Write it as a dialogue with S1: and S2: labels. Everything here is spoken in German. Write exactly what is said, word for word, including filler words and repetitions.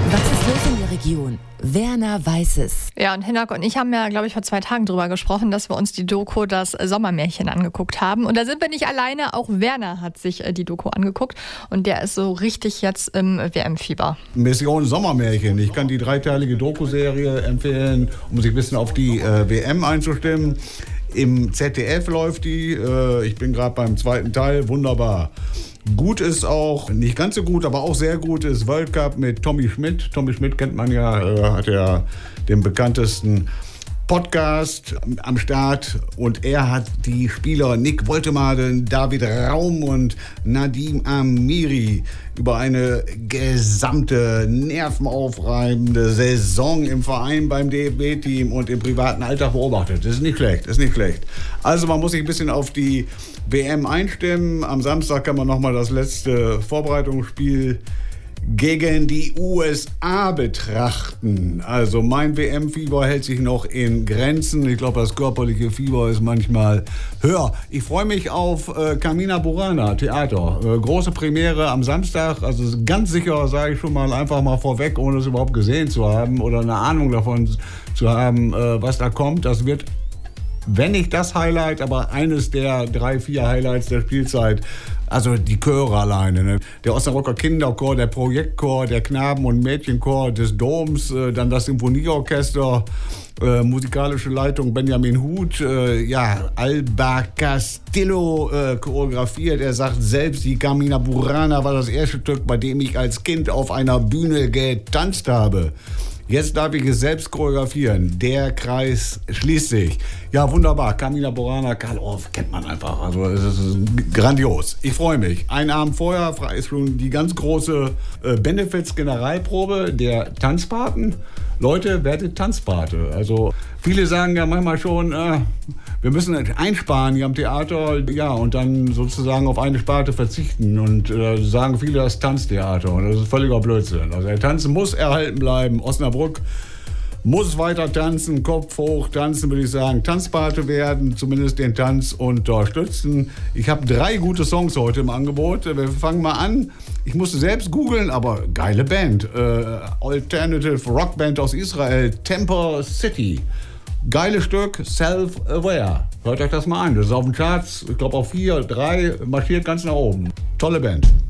S1: Was ist los in der Region? Werner weiß es.
S2: Ja, und Hinak und ich haben ja, glaube ich, vor zwei Tagen drüber gesprochen, dass wir uns die Doku Das Sommermärchen angeguckt haben. Und da sind wir nicht alleine, auch Werner hat sich die Doku angeguckt. Und der ist so richtig jetzt im W M-Fieber.
S3: Mission Sommermärchen. Ich kann die dreiteilige Doku-Serie empfehlen, um sich ein bisschen auf die äh, W M einzustimmen. Im Z D F läuft die. Äh, ich bin gerade beim zweiten Teil. Wunderbar. Gut ist auch, nicht ganz so gut, aber auch sehr gut ist World Cup mit Tommy Schmidt. Tommy Schmidt kennt man ja, äh, hat ja den bekanntesten Podcast am Start. Und er hat die Spieler Nick Woltemade, David Raum und Nadim Amiri über eine gesamte nervenaufreibende Saison im Verein, beim D F B-Team und im privaten Alltag beobachtet. Das ist nicht schlecht, das ist nicht schlecht. Also man muss sich ein bisschen auf die W M einstimmen. Am Samstag kann man nochmal das letzte Vorbereitungsspiel gegen die U S A betrachten. Also mein W M-Fieber hält sich noch in Grenzen. Ich glaube, das körperliche Fieber ist manchmal höher. Ich freue mich auf äh, Carmina Burana Theater. Äh, große Premiere am Samstag. Also ganz sicher, sage ich schon mal einfach mal vorweg, ohne es überhaupt gesehen zu haben oder eine Ahnung davon zu haben, äh, was da kommt. Das wird, wenn nicht das Highlight, aber eines der drei, vier Highlights der Spielzeit. Also die Chöre alleine, ne? Der Osnabrücker Kinderchor, der Projektchor, der Knaben- und Mädchenchor des Doms, äh, dann das Symphonieorchester, äh, musikalische Leitung Benjamin Huth, äh, ja, Alba Castillo äh, choreografiert. Er sagt selbst, die Carmina Burana war das erste Stück, bei dem ich als Kind auf einer Bühne getanzt habe. Jetzt darf ich es selbst choreografieren. Der Kreis schließt sich. Ja, wunderbar. Carmina Burana, Karl Orff kennt man einfach. Also es ist grandios. Ich freue mich. Einen Abend vorher ist schon die ganz große äh, Benefits-Generalprobe der Tanzpaten. Leute, werdet Tanzpate. Also viele sagen ja manchmal schon, äh, wir müssen einsparen hier am Theater, ja, und dann sozusagen auf eine Sparte verzichten. Und äh, sagen viele, das Tanztheater. Und das ist völliger Blödsinn. Also der Tanzen muss erhalten bleiben. Osnabrück muss weiter tanzen, Kopf hoch tanzen, würde ich sagen. Tanzpate werden, zumindest den Tanz unterstützen. Ich habe drei gute Songs heute im Angebot. Wir fangen mal an. Ich musste selbst googeln, aber geile Band. Äh, Alternative Rockband aus Israel, Temper City. Geiles Stück, Self-Aware. Hört euch das mal an. Das ist auf den Charts, ich glaube auf vier, drei, marschiert ganz nach oben. Tolle Band.